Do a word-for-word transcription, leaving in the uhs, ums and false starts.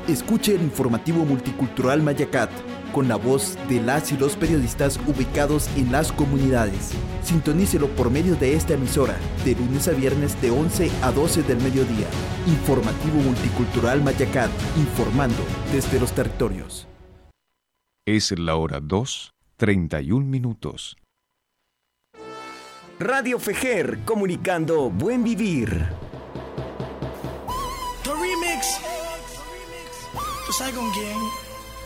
Escuche el informativo multicultural Mayacat, con la voz de las y los periodistas ubicados en las comunidades. Sintonícelo por medio de esta emisora, de lunes a viernes de once a doce del mediodía. Informativo multicultural Mayacat, informando desde los territorios. Es la hora dos, treinta y un minutos. Radio Fejer, comunicando buen vivir. The remix. ¿Tú sabes con quién?